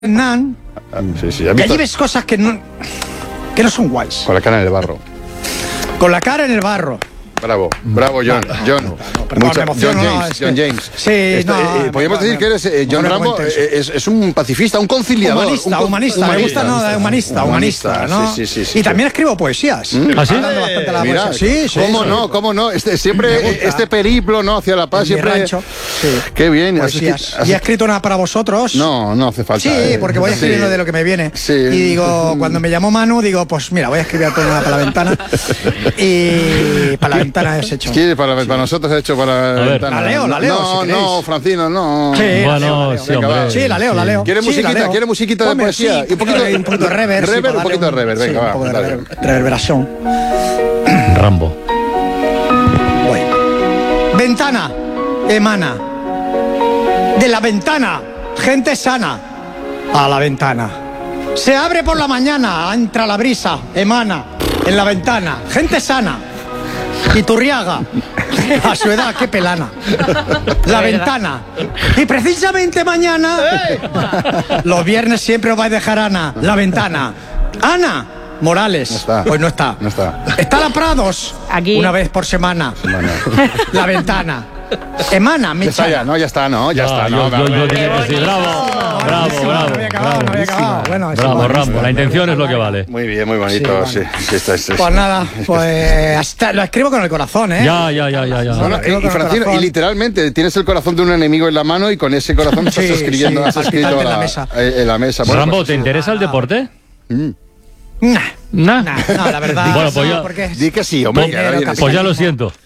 Nan, Sí, que allí ves cosas que no son guays. con la cara en el barro. Con la cara en el barro. Bravo, John. Perdón, me emociono, John James. Sí, podríamos decir que eres John Rambo, es un pacifista, un conciliador. Humanista, me gusta, ¿no? Humanista, ¿no? Sí. Y también escribo poesías. ¿Ah, sí? Dando bastante a la Mira, poesía. Sí, ¿Cómo no? Siempre este periplo, ¿no? Hacia la paz, en mi siempre. rancho. Sí. Qué bien. Poesías. ¿Y he escrito una para vosotros? No hace falta. Sí, porque voy escribiendo de lo que me viene. Sí. Y digo, cuando me llamó Manu, digo, pues mira, voy a escribir una para la ventana. Y para la ventana es hecho. Sí, para nosotros he hecho para la ventana. La leo, si No, Francino, no. Sí, Bueno, sí, hombre. Sí, la leo. ¿Quiere musiquita de Hombre, poesía? Sí, un poquito de reverb. Un poquito de reverb, venga, va. Un poco de dale. reverberación. Rambo. Voy. Ventana, emana. De la ventana, gente sana. A la ventana. Se abre por la mañana, entra la brisa, emana. En la ventana, gente sana. Iturriaga, a su edad, qué pelana. La ventana. Y precisamente mañana, los viernes siempre os vais a dejar Ana. La ventana. Ana Morales. No está. Pues no está. No está. Está la Prados. Aquí. Una vez por semana. La ventana. Emana, mi Ya está, ¿no? Ya está. Yo diría que sí. Bravo. No había acabado. Bueno, eso Bravo, va. Rambo. La intención es lo que vale. Muy bien, muy bonito. Sí, Sí, está. Pues nada, pues hasta lo escribo con el corazón, ¿eh? Ya. Bueno, y Francino, y literalmente tienes el corazón de un enemigo en la mano y con ese corazón estás escribiendo, has escrito en la mesa. en la mesa. Bueno, Rambo, pues, ¿te interesa el deporte? Nah, Nah. no, la verdad. Bueno, pues ya- porque di que sí, hombre. Bombero, que ahora Pues ya lo siento.